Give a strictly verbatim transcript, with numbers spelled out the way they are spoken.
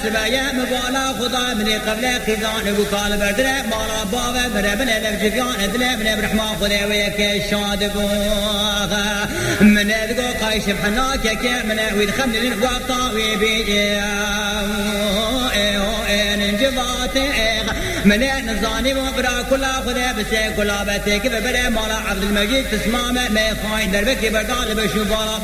سبايا مبالا خدا من قبل خزان وقال بردنا مالا بابا مربنا لفجفيان دلنا من برحمة خدا ويك شاد بوغا من ذقو قايش بحناك يك من ويدخمن الوقتا ويبي ننجبات من نزاني وبرا كلا خدا بس كلا بتك ببرا مالا عبد المجيد تسمع ما خاين دربك بردال بشوفالا